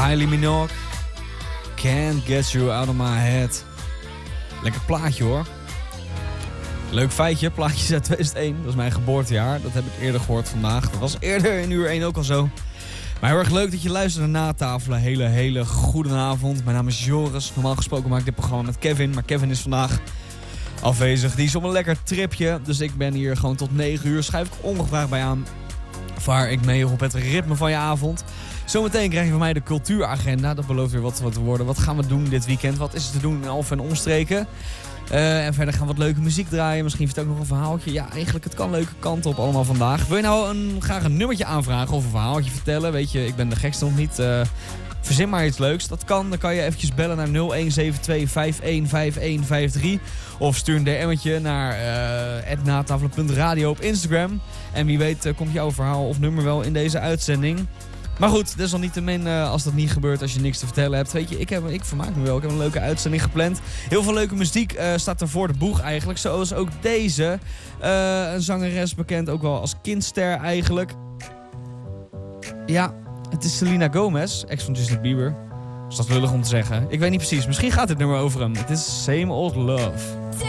Kylie Minogue. Can't Get You Out of My Head. Lekker plaatje hoor. Leuk feitje, plaatjes uit 2001. Dat is mijn geboortejaar. Dat heb ik eerder gehoord vandaag. Dat was eerder in uur 1 ook al zo. Maar heel erg leuk dat je luistert naar Natafelen. Hele goede avond. Mijn naam is Joris. Normaal gesproken maak ik dit programma met Kevin. Maar Kevin is vandaag afwezig. Die is op een lekker tripje. Dus ik ben hier gewoon tot 9 uur. Schuif ik ongevraagd bij aan. Vaar ik mee op het ritme van je avond. Zometeen krijg je van mij de cultuuragenda. Dat belooft weer wat te worden. Wat gaan we doen dit weekend? Wat is er te doen in Alphen en omstreken? En verder gaan we wat leuke muziek draaien. Misschien vertel ik nog een verhaaltje. Ja, eigenlijk, het kan leuke kanten op allemaal vandaag. Wil je nou graag een nummertje aanvragen of een verhaaltje vertellen? Weet je, ik ben de gekste nog niet. Verzin maar iets leuks. Dat kan. Dan kan je eventjes bellen naar 0172 515153. Of stuur een DM'tje naar @natafelen.radio op Instagram. En wie weet komt jouw verhaal of nummer wel in deze uitzending. Maar goed, desalniettemin, als dat niet gebeurt, als je niks te vertellen hebt. Weet je, ik vermaak me wel. Ik heb een leuke uitzending gepland. Heel veel leuke muziek staat er voor de boeg eigenlijk. Zoals ook deze. Een zangeres bekend ook wel als kindster eigenlijk. Ja, het is Selena Gomez, ex van Justin Bieber. Is dat lullig om te zeggen? Ik weet niet precies. Misschien gaat dit nummer over hem. Het is Same Old Love.